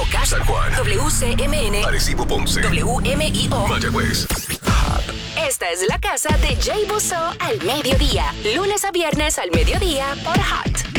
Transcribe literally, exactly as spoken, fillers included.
Moca, San Juan, W C M N, Arecibo, Ponce, W M I O, Mayagüez. Esta es la casa de Jay Busso al mediodía. Lunes a viernes al mediodía por Hot